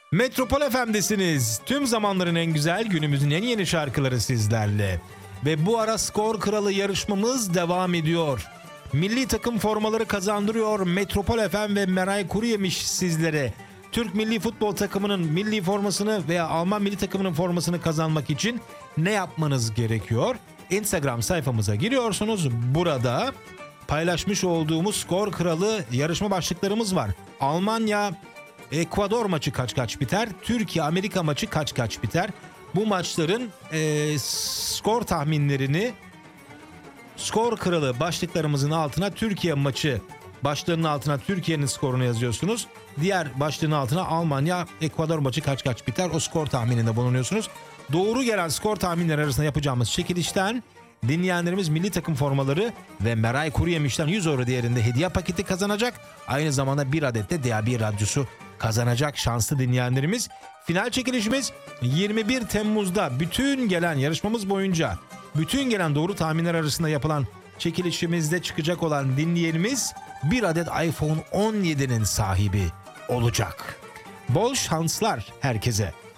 Metropol FM'desiniz. Tüm zamanların en güzel, günümüzün en yeni şarkıları sizlerle. Ve bu ara Skor Kralı yarışmamız devam ediyor. Milli takım formaları kazandırıyor Metropol FM ve Meray Kuruyemiş sizlere. Türk milli futbol takımının milli formasını veya Alman milli takımının formasını kazanmak için ne yapmanız gerekiyor? Instagram sayfamıza giriyorsunuz. Burada paylaşmış olduğumuz Skor Kralı yarışma başlıklarımız var. Almanya Ekvador maçı kaç biter? Türkiye-Amerika maçı kaç biter? Bu maçların skor tahminlerini Skor Kralı başlıklarımızın altına Türkiye maçı başlığının altına Türkiye'nin skorunu yazıyorsunuz. Diğer başlığın altına Almanya-Ekvador maçı kaç biter? O skor tahmininde bulunuyorsunuz. Doğru gelen skor tahminleri arasında yapacağımız çekilişten dinleyenlerimiz milli takım formaları ve Meray Kuruyemiş'ten 100 euro değerinde hediye paketi kazanacak. Aynı zamanda bir adet de DAB radyosu kazanacak şanslı dinleyenlerimiz. Final çekilişimiz 21 Temmuz'da bütün gelen yarışmamız boyunca bütün gelen doğru tahminler arasında yapılan çekilişimizde çıkacak olan dinleyenimiz bir adet iPhone 17'nin sahibi olacak. Bol şanslar herkese.